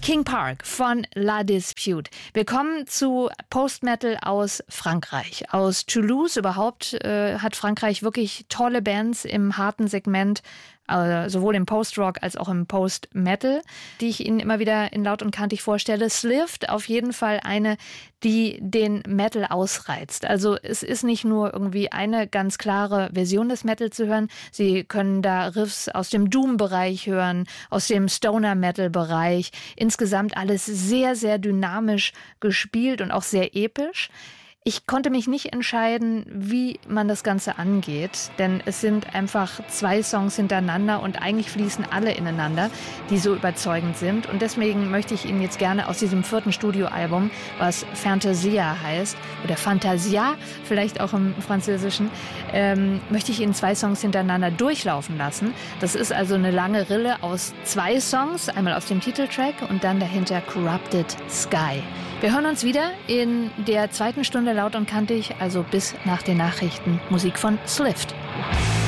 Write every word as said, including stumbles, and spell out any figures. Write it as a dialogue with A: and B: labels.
A: King Park von La Dispute. Wir kommen zu Post-Metal aus Frankreich. Aus Toulouse überhaupt äh, hat Frankreich wirklich tolle Bands im harten Segment, äh, sowohl im Post-Rock als auch im Post-Metal, die ich Ihnen immer wieder in laut und kantig vorstelle. Slift auf jeden Fall eine, die den Metal ausreizt. Also es ist nicht nur irgendwie eine ganz klare Version des Metal zu hören. Sie können da Riffs aus dem Doom-Bereich hören, aus dem Stoner-Metal-Bereich. Insgesamt alles sehr, sehr dynamisch gespielt und auch sehr episch. Ich konnte mich nicht entscheiden, wie man das Ganze angeht, denn es sind einfach zwei Songs hintereinander und eigentlich fließen alle ineinander, die so überzeugend sind. Und deswegen möchte ich Ihnen jetzt gerne aus diesem vierten Studioalbum, was Fantasia heißt, oder Fantasia, vielleicht auch im Französischen, ähm, möchte ich Ihnen zwei Songs hintereinander durchlaufen lassen. Das ist also eine lange Rille aus zwei Songs, einmal aus dem Titeltrack und dann dahinter Corrupted Sky. Wir hören uns wieder in der zweiten Stunde laut und kantig, also bis nach den Nachrichten. Musik von Slift.